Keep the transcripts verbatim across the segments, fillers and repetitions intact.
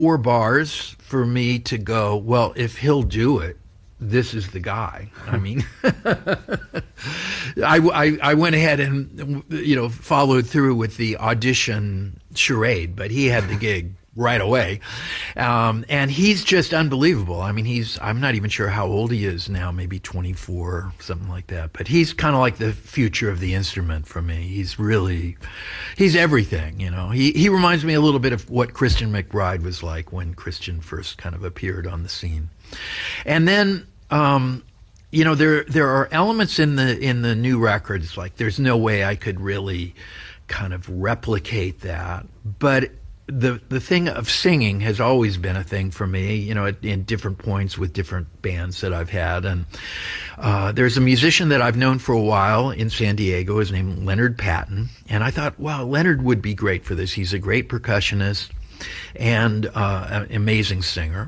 four bars for me to go, well, if he'll do it, this is the guy. I mean, I, I, I went ahead and, you know, followed through with the audition charade, but he had the gig right away. Um, and he's just unbelievable. I mean, he's, I'm not even sure how old he is now, maybe twenty-four, something like that. But he's kind of like the future of the instrument for me. He's really, he's everything, you know. He, he reminds me a little bit of what Christian McBride was like when Christian first kind of appeared on the scene. And then, um, you know, there, there are elements in the, in the new records, like there's no way I could really kind of replicate that. But The the thing of singing has always been a thing for me, you know, at, in different points with different bands that I've had. And uh, there's a musician that I've known for a while in San Diego. His name is Leonard Patton. And I thought, wow, Leonard would be great for this. He's a great percussionist and uh, an amazing singer.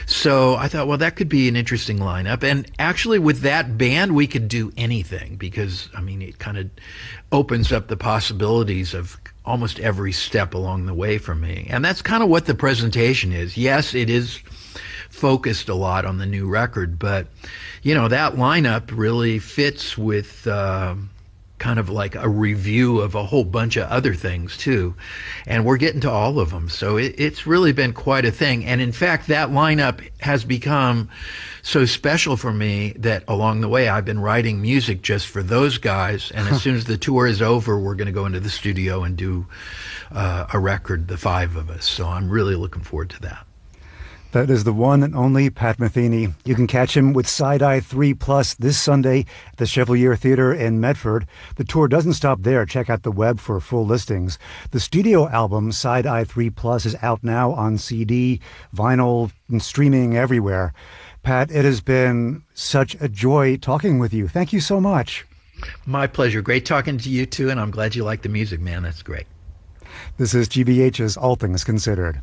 So I thought, well, that could be an interesting lineup. And actually with that band, we could do anything because, I mean, it kind of opens up the possibilities of almost every step along the way for me. And that's kind of what the presentation is. Yes, it is focused a lot on the new record, but, you know, that lineup really fits with uh, kind of like a review of a whole bunch of other things, too. And we're getting to all of them. So it, it's really been quite a thing. And in fact, that lineup has become so special for me that along the way I've been writing music just for those guys. And as soon as the tour is over, we're going to go into the studio and do uh, a record, the five of us. So I'm really looking forward to that. That is the one and only Pat Metheny. You can catch him with Side-Eye three Plus this Sunday at the Chevalier Theater in Medford. The tour doesn't stop there. Check out the web for full listings. The studio album, Side-Eye three Plus, is out now on C D, vinyl, and streaming everywhere. Pat, it has been such a joy talking with you. Thank you so much. My pleasure. Great talking to you, too, and I'm glad you like the music, man. That's great. This is G B H's All Things Considered.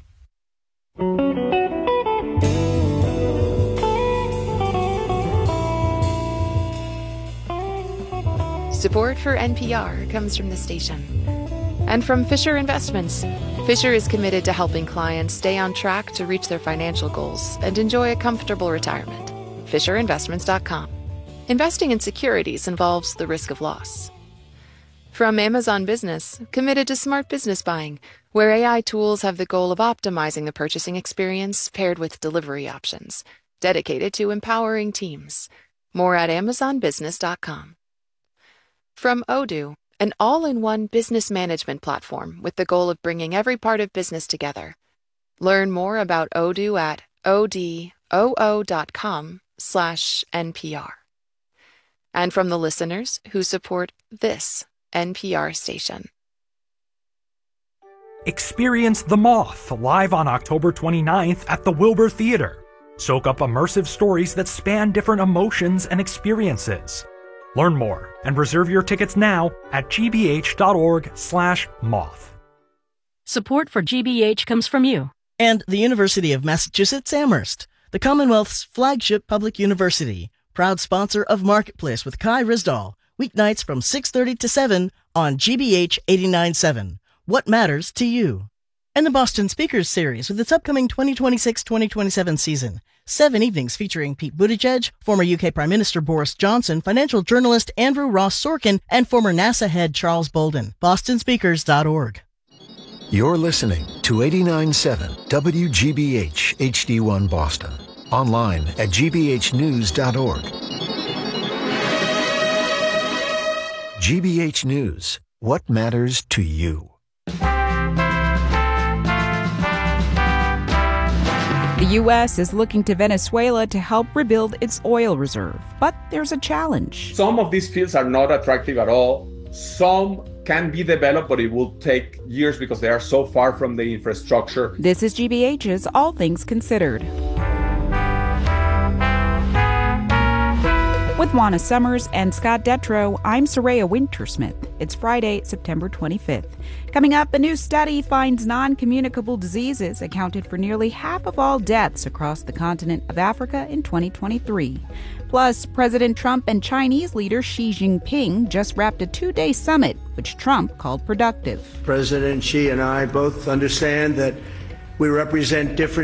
Support for N P R comes from the station and from Fisher Investments. Fisher is committed to helping clients stay on track to reach their financial goals and enjoy a comfortable retirement. Fisher Investments dot com. Investing in securities involves the risk of loss. From Amazon Business, committed to smart business buying, where A I tools have the goal of optimizing the purchasing experience paired with delivery options, dedicated to empowering teams. More at Amazon Business dot com. From Odoo, an all-in-one business management platform with the goal of bringing every part of business together. Learn more about Odoo at odoo.com slash NPR. And from the listeners who support this N P R station. Experience The Moth live on October twenty-ninth at the Wilbur Theater. Soak up immersive stories that span different emotions and experiences. Learn more and reserve your tickets now at gbh.org slash moth. Support for G B H comes from you. And the University of Massachusetts Amherst, the Commonwealth's flagship public university, proud sponsor of Marketplace with Kai Rizdal, weeknights from six thirty to seven on G B H eighty-nine point seven. What matters to you? And the Boston Speakers Series with its upcoming twenty twenty-six twenty twenty-seven season. Seven evenings featuring Pete Buttigieg, former U K Prime Minister Boris Johnson, financial journalist Andrew Ross Sorkin, and former NASA head Charles Bolden. boston speakers dot org. You're listening to eighty-nine point seven W G B H H D one Boston. Online at g b h news dot org. G B H News. What matters to you? The U S is looking to Venezuela to help rebuild its oil reserve, but there's a challenge. Some of these fields are not attractive at all. Some can be developed, but it will take years because they are so far from the infrastructure. This is G B H's All Things Considered. With Juana Summers and Scott Detrow, I'm Soraya Wintersmith. It's Friday, September twenty-fifth. Coming up, a new study finds non-communicable diseases accounted for nearly half of all deaths across the continent of Africa in twenty twenty-three. Plus, President Trump and Chinese leader Xi Jinping just wrapped a two-day summit, which Trump called productive. President Xi and I both understand that We represent different